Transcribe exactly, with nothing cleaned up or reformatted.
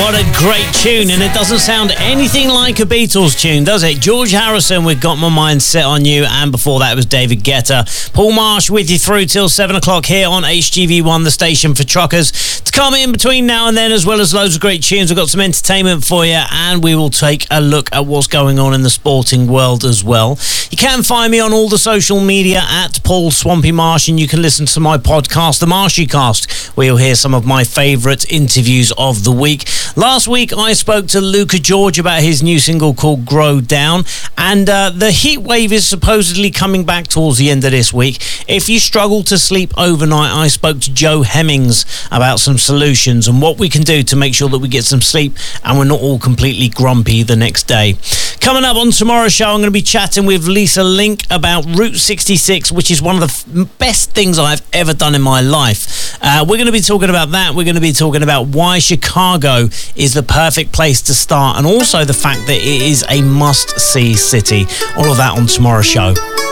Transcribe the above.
What a great tune, and it doesn't sound anything like a Beatles tune, does it? George Harrison with Got My Mind Set on You, and before that was David Guetta. Paul Marsh with you through till seven o'clock here on H G V one, the station for truckers. To come in between now and then, as well as loads of great tunes, we've got some entertainment for you, and we will take a look at what's going on in the sporting world as well. You can find me on all the social media at Paul Swampy Marsh, and you can listen to my podcast, The Marshy Cast, where you'll hear some of my favourite interviews of the week. Last week, I spoke to Luca George about his new single called Grow Down, and uh, the heat wave is supposedly coming back towards the end of this week. If you struggle to sleep overnight, I spoke to Joe Hemmings about some solutions and what we can do to make sure that we get some sleep and we're not all completely grumpy the next day. Coming up on tomorrow's show, I'm going to be chatting with Lisa Link about Route sixty-six, which is one of the f- best things I've ever done in my life. Uh, we're going to be talking about that. We're going to be talking about why Chicago is the perfect place to start, and also the fact that it is a must-see city. All of that on tomorrow's show.